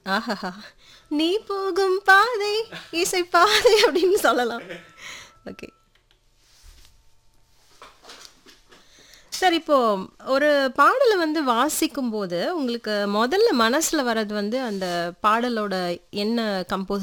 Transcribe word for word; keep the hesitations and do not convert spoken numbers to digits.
ஆஹஹா! நீ போகும் பாதை, இசை பாதை அப்படின்னு சொல்லலாம். ஓகே. சார் இப்போ ஒரு பாடல வந்து வாசிக்கும்போது, உங்களுக்கு மொதல்ல மனசுல வர்றது வந்து அந்த பாடலோட என்ன கம்போஸ்